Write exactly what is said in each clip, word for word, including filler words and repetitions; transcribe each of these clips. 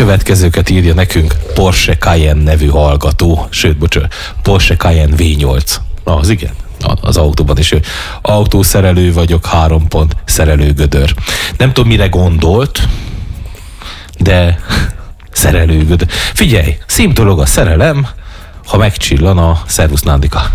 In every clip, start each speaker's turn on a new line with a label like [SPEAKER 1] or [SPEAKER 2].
[SPEAKER 1] következőket írja nekünk Porsche Cayenne nevű hallgató, sőt, bocsánat, Porsche Cayenne vé nyolc. Na, az igen. Az autóban is. Autószerelő vagyok, három pont, szerelőgödör. Nem tudom, mire gondolt, de szerelőgödör. Figyelj, szép dolog a szerelem, ha megcsillan a szervusz Nándika.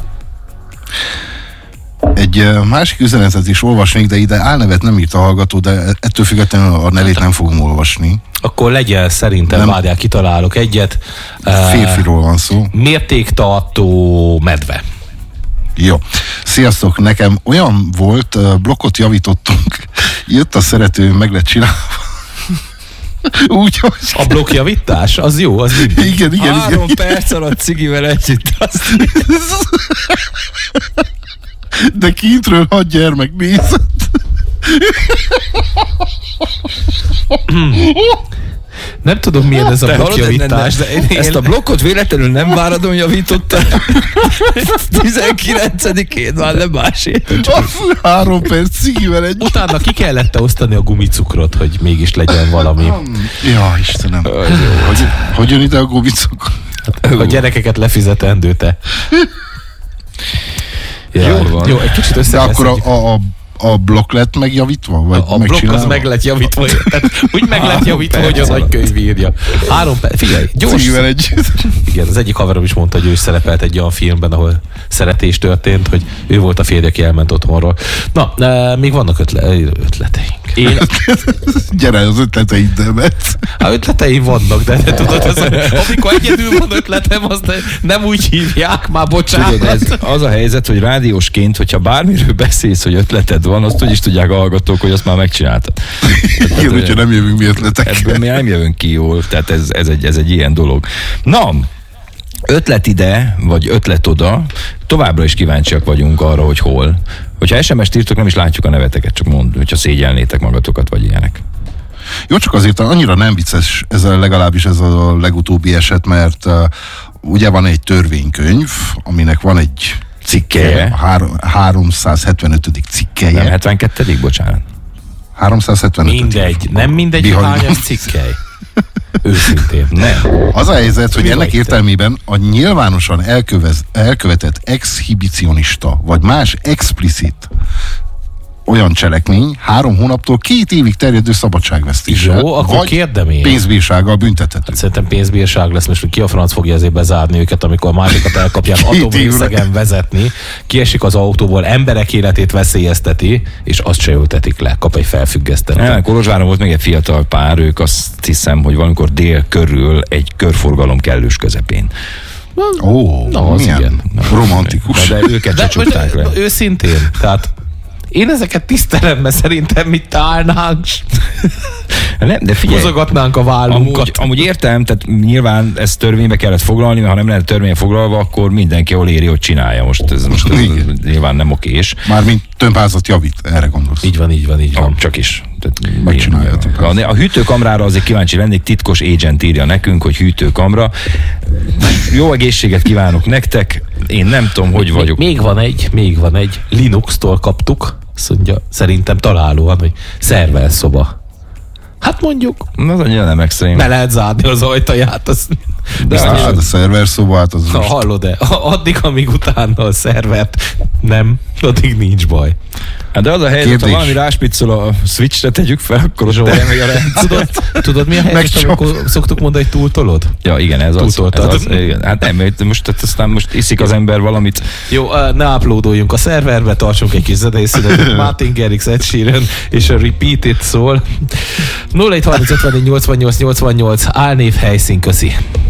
[SPEAKER 2] Egy másik üzenetet is olvasnék, de ide álnevet nem írt a hallgató, de ettől függetlenül a nevét nem fogom olvasni.
[SPEAKER 1] Akkor legyen, szerintem nem. Várjál, kitalálok egyet.
[SPEAKER 2] Férfiról van szó.
[SPEAKER 1] Mértéktartó medve.
[SPEAKER 2] Jó. Sziasztok, nekem olyan volt, blokkot javítottunk, jött a szerető, meg lett csinálva. Úgy, hogy...
[SPEAKER 1] A blokkjavítás? Az jó, az mindig.
[SPEAKER 2] Igen, igen,
[SPEAKER 3] Három
[SPEAKER 2] igen.
[SPEAKER 3] perc alatt cigivel együtt. Azt...
[SPEAKER 2] De kintről hat gyermek nézett.
[SPEAKER 1] Nem tudom, milyen ez a blokkjavítás, de én, én...
[SPEAKER 3] Ezt a blokkot véletlenül nem Váradon javította. tizenkilencedikén már nem másért.
[SPEAKER 2] Három perc cigivel egy.
[SPEAKER 1] Utána ki kellett osztani a gumicukrot, hogy mégis legyen valami.
[SPEAKER 2] Ja, Istenem. Hogy, hogy jön ide a gumicukor?
[SPEAKER 1] A gyerekeket lefizetendő te. Ja,
[SPEAKER 3] Jó van.
[SPEAKER 1] Jó, egy kicsit
[SPEAKER 2] De
[SPEAKER 1] összeveszünk.
[SPEAKER 2] akkor a, a, a blokk lett megjavítva? Vagy
[SPEAKER 1] A, a blokk az meg lett javítva. Tehát úgy meg lett javítva, hogy az nagykönyv írja. Három perc. Figyelj, gyors. Igen, az egyik haverom is mondta, hogy ő is szerepelt egy olyan filmben, ahol szeretés történt, hogy ő volt a férje, aki elment otthonról. Na, e, még vannak ötle, ötleteink. Én...
[SPEAKER 2] Gyere, az ötleteiddel, mert...
[SPEAKER 1] Hát ötleteim vannak, de tudod, ez, amikor egyedül van ötletem, azt nem úgy hívják, már bocsánat.
[SPEAKER 3] Tudod, ez az a helyzet, hogy rádiósként, hogyha bármiről beszélsz, hogy ötleted van, azt úgy is tudják a hallgatók, hogy azt már megcsináltad.
[SPEAKER 2] Igen, hogyha nem jövünk mi ötletek.
[SPEAKER 3] Ebből mi nem jövünk ki jól, tehát ez, ez, egy, ez egy ilyen dolog. Na, ötlet ide, vagy ötlet oda, továbbra is kíváncsiak vagyunk arra, hogy hol. Hogyha es em es-t írtok, nem is látjuk a neveteket, csak mondd, hogyha szégyelnétek magatokat, vagy ilyenek.
[SPEAKER 2] Jó, csak azért annyira nem vicces ez a, legalábbis ez a legutóbbi eset, mert uh, ugye van egy törvénykönyv, aminek van egy
[SPEAKER 3] Cikkeje.
[SPEAKER 2] háromszázhetvenötödik cikkeje.
[SPEAKER 3] Nem hetvenkettedik bocsánat.
[SPEAKER 2] háromszázhetvenötödik
[SPEAKER 1] Mindegy, nem mindegy, hogy
[SPEAKER 2] Bihany.
[SPEAKER 1] hányas cikkely. Őszintén.
[SPEAKER 3] Nem.
[SPEAKER 2] Az a helyzet, hogy
[SPEAKER 1] Mi
[SPEAKER 2] ennek
[SPEAKER 1] vagy te?
[SPEAKER 2] értelmében a nyilvánosan elkövez, elkövetett exhibicionista, vagy más explicit olyan cselekmény három hónaptól két évig terjedő szabadságvesztéssel,
[SPEAKER 1] Jó, akkor
[SPEAKER 2] vagy
[SPEAKER 1] kérdem én.
[SPEAKER 2] pénzbírsággal büntethető.
[SPEAKER 1] Hát szerintem pénzbírság lesz, most ki a franc fogja ezért bezárni őket, amikor a másikat elkapják
[SPEAKER 2] Két
[SPEAKER 1] atomrészegen vezetni, kiesik az autóból, emberek életét veszélyezteti, és azt se ültetik le, kap egy felfüggesztett.
[SPEAKER 3] Nem, Kolozsváron volt még egy fiatal pár, ők azt hiszem, hogy valamikor dél körül egy körforgalom kellős közepén.
[SPEAKER 2] Ó,
[SPEAKER 1] Na, az
[SPEAKER 2] milyen
[SPEAKER 1] igen.
[SPEAKER 2] romantikus.
[SPEAKER 3] De, de őket
[SPEAKER 1] De
[SPEAKER 3] se csukták le.
[SPEAKER 1] most, őszintén, tehát én ezeket tisztelem, mert szerintem mit állnánk,
[SPEAKER 3] Nem, de figyelj,
[SPEAKER 1] hozogatnánk a vállunkat.
[SPEAKER 3] amúgy, amúgy értem, tehát nyilván ezt törvénybe kellett foglalni, mert ha nem lenne törvénybe foglalva, akkor mindenki ahol éri, hogy csinálja. Most ez, most ez nyilván nem okés.
[SPEAKER 2] Mármint tömbházat javít, erre gondolsz.
[SPEAKER 1] Így van, így van, így van.
[SPEAKER 3] Ah, csak is. Tehát,
[SPEAKER 2] Megcsináljátok.
[SPEAKER 3] a, a hűtőkamrára azért kíváncsi lennék, titkos agent írja nekünk, hogy hűtőkamra. Jó egészséget kívánok nektek, én nem tudom, hogy vagyok.
[SPEAKER 1] Még van egy, még van egy, Linux-tól kaptuk, azt mondja, szerintem találóan, hogy szerverszoba. Hát mondjuk,
[SPEAKER 3] Az annyira nem extrém.
[SPEAKER 1] be lehet zárni az ajtaját, az
[SPEAKER 2] De hát a szerver szoba, hát az
[SPEAKER 1] ha
[SPEAKER 2] most...
[SPEAKER 1] hallod-e, addig, amíg utána a szervert nem, addig nincs baj.
[SPEAKER 3] Hát de az a helyzet,
[SPEAKER 2] Kérdés.
[SPEAKER 3] ha valami ráspicol a switchre tegyük fel, akkor ott elmegy a rendszer.
[SPEAKER 1] Tudod, tudod mi a helyzet,
[SPEAKER 2] Megcsap.
[SPEAKER 1] amikor szoktuk mondani, hogy túltolod?
[SPEAKER 3] Ja, igen, ez az, ez
[SPEAKER 1] Túltoltad.
[SPEAKER 3] az. Igen. Hát nem, most, tehát aztán most iszik az ember valamit.
[SPEAKER 1] Jó, ne uploadoljunk a szerverbe, tartsunk egy kis zenészünetet. Martin Garrix, Ed Sheeran és a Repeat It szól. nulla egy harminc ötvennégy nyolcvannyolc nyolcvannyolc álnév helyszín, köszi.